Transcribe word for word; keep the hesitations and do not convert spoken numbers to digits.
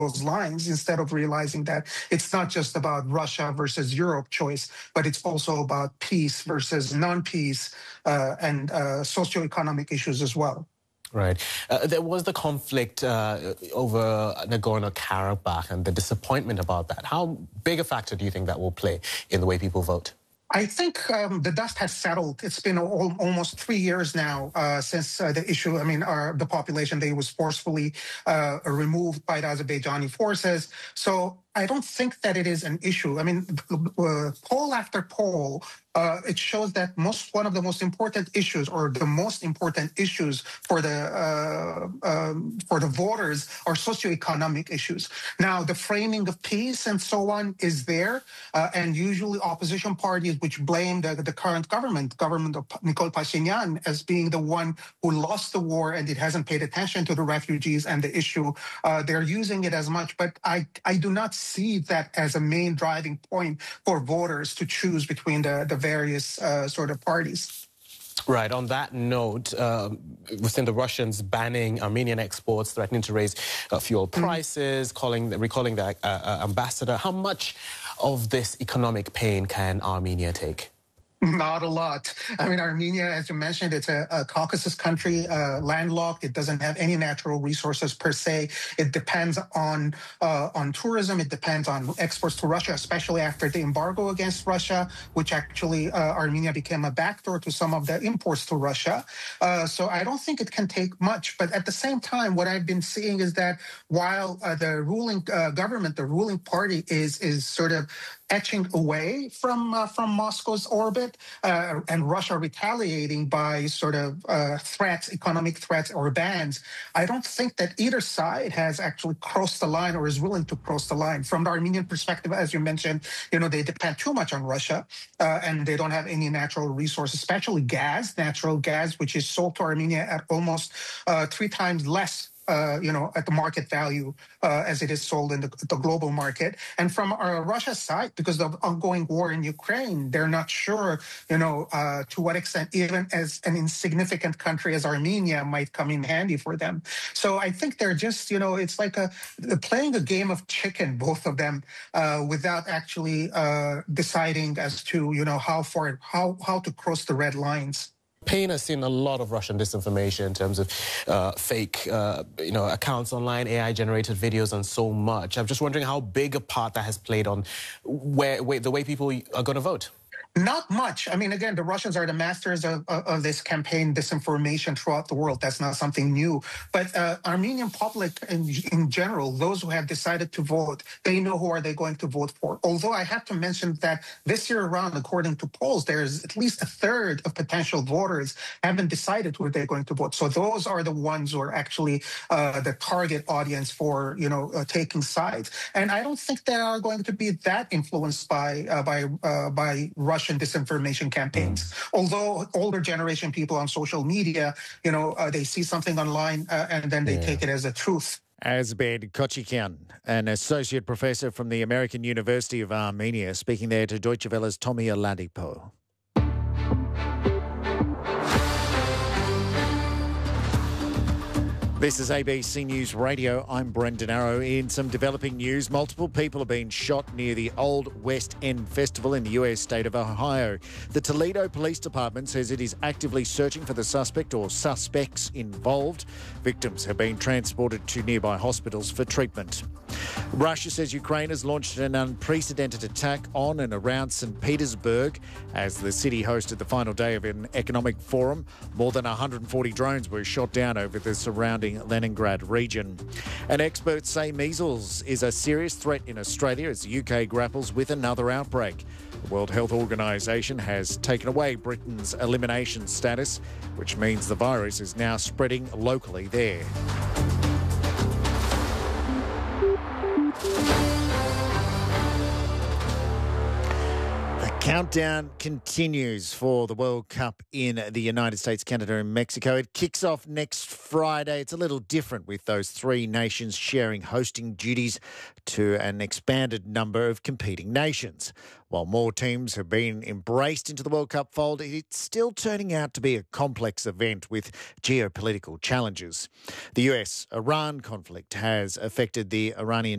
those lines instead of realizing that it's not just about Russia versus Europe choice, but it's also about peace versus non-peace uh, and uh, socioeconomic issues as well. Right. Uh, there was the conflict uh, over Nagorno-Karabakh and the disappointment about that. How big a factor do you think that will play in the way people vote? I think um, the dust has settled. It's been al almost three years now uh, since uh, the issue, I mean, uh, the population day was forcefully uh, removed by the Azerbaijani forces. So I don't think that it is an issue. I mean, uh, poll after poll, uh, it shows that most one of the most important issues, or the most important issues for the uh, um, for the voters, are socioeconomic issues. Now, the framing of peace and so on is there, uh, and usually opposition parties, which blame the, the current government, government of Nikol Pashinyan, as being the one who lost the war and it hasn't paid attention to the refugees and the issue. Uh, they're using it as much, but I I do not see that as a main driving point for voters to choose between the, the various uh, sort of parties. Right. On that note, uh, we've seen the Russians banning Armenian exports, threatening to raise uh, fuel prices, calling, recalling the uh, uh, ambassador. How much of this economic pain can Armenia take? Not a lot. I mean, Armenia, as you mentioned, it's a, a Caucasus country, uh, landlocked. It doesn't have any natural resources per se. It depends on uh, on tourism. It depends on exports to Russia, especially after the embargo against Russia, which actually uh, Armenia became a backdoor to some of the imports to Russia. Uh, so I don't think it can take much. But at the same time, what I've been seeing is that while uh, the ruling uh, government, the ruling party is is sort of etching away from uh, from Moscow's orbit, uh, and Russia retaliating by sort of uh, threats, economic threats or bans, I don't think that either side has actually crossed the line or is willing to cross the line. From the Armenian perspective, as you mentioned, you know, they depend too much on Russia, uh, and they don't have any natural resources, especially gas, natural gas, which is sold to Armenia at almost uh, three times less Uh, you know, at the market value uh, as it is sold in the, the global market. And from uh, Russia's side, because of the ongoing war in Ukraine, they're not sure, you know, uh, to what extent even as an insignificant country as Armenia might come in handy for them. So I think they're just, you know, it's like a playing a game of chicken, both of them, uh, without actually uh, deciding as to, you know, how far, how, how to cross the red lines. Payne has seen a lot of Russian disinformation in terms of uh, fake, uh, you know, accounts online, A I-generated videos, and so much. I'm just wondering how big a part that has played on where, where the way people are going to vote. Not much. I mean, again, the Russians are the masters of, of, of this campaign disinformation throughout the world. That's not something new. But uh, Armenian public in, in general, those who have decided to vote, they know who are they going to vote for. Although I have to mention that this year around, according to polls, there's at least a third of potential voters haven't decided who they're going to vote. So those are the ones who are actually uh, the target audience for, you know, uh, taking sides. And I don't think they are going to be that influenced by uh, by uh, by Russia. Russian disinformation campaigns. Mm. Although older generation people on social media, you know, uh, they see something online uh, and then they yeah. take it as a truth. Azbed Kochikian, an associate professor from the American University of Armenia, speaking there to Deutsche Welle's Tommy Oladipo. This is A B C News Radio. I'm Brendan Arrow. In some developing news, multiple people have been shot near the Old West End Festival in the U S state of Ohio. The Toledo Police Department says it is actively searching for the suspect or suspects involved. Victims have been transported to nearby hospitals for treatment. Russia says Ukraine has launched an unprecedented attack on and around Saint Petersburg as the city hosted the final day of an economic forum. More than one hundred forty drones were shot down over the surrounding Leningrad region. And experts say measles is a serious threat in Australia as the U K grapples with another outbreak. The World Health Organisation has taken away Britain's elimination status, which means the virus is now spreading locally there. Countdown continues for the World Cup in the United States, Canada and Mexico. It kicks off next Friday. It's a little different with those three nations sharing hosting duties to an expanded number of competing nations. While more teams have been embraced into the World Cup fold, it's still turning out to be a complex event with geopolitical challenges. The U S Iran conflict has affected the Iranian